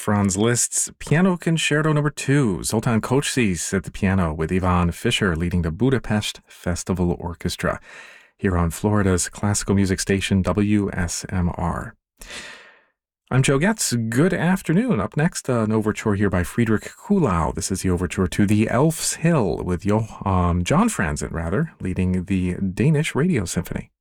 Franz Liszt's Piano Concerto No. 2, Zoltán Kocsis at the piano with Ivan Fischer leading the Budapest Festival Orchestra here on Florida's classical music station WSMR. I'm Joe Getz. Good afternoon. Up next, an overture here by Friedrich Kuhlau. This is the overture to The Elf's Hill with John Franzen, leading the Danish Radio Symphony.